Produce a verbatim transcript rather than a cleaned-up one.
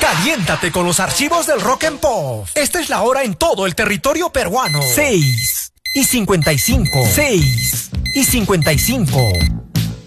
Caliéntate con los archivos del Rock and Pop. Esta es la hora en todo el territorio peruano. seis y cincuenta y cinco. seis y cincuenta y cinco.